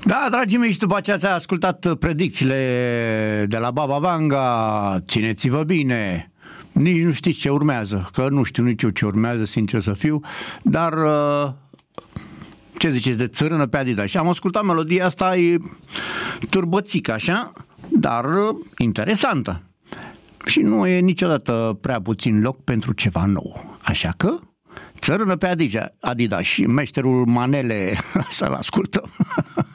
Da, dragii mei, și după aceea ați ascultat predicțiile de la Baba Vanga. Țineți-vă bine. Nici nu știți ce urmează, că nu știu nici eu ce urmează, sincer să fiu, dar ce ziceți de Țărână pe Adidas? Și am ascultat melodia asta, e turbățică așa, dar interesantă. Și nu e niciodată prea puțin loc pentru ceva nou. Așa că Țărână pe Adidas și meșterul Manele să-l ascultăm.